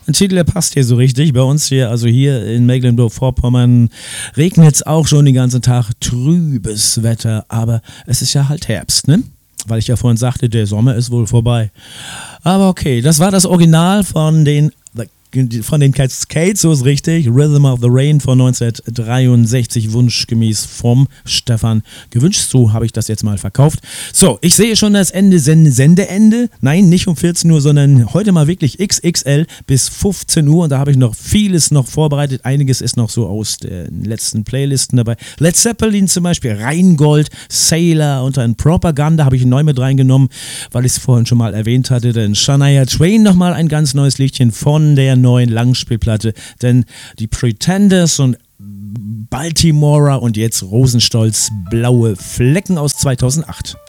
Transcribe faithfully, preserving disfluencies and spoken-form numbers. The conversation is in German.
ein Titel, der passt hier so richtig. Bei uns hier, also hier in Mecklenburg-Vorpommern, regnet es auch schon den ganzen Tag. Trübes Wetter, aber es ist ja halt Herbst, ne? Weil ich ja vorhin sagte, der Sommer ist wohl vorbei. Aber okay, das war das Original von den von den Cascades, so ist richtig. Rhythm of the Rain von neunzehnhundertdreiundsechzig, wunschgemäß vom Stefan gewünscht. So habe ich das jetzt mal verkauft. So, ich sehe schon das Ende, Sende, Sendeende. Nein, nicht um vierzehn Uhr, sondern heute mal wirklich X X L bis fünfzehn Uhr. Und da habe ich noch vieles noch vorbereitet. Einiges ist noch so aus den letzten Playlisten dabei. Led Zeppelin zum Beispiel, Rheingold, Sailor und dann Propaganda habe ich neu mit reingenommen, weil ich es vorhin schon mal erwähnt hatte. Dann Shania Twain nochmal ein ganz neues Liedchen von der neuen Langspielplatte, denn die Pretenders und Baltimorer und jetzt Rosenstolz, Blaue Flecken aus zweitausendacht.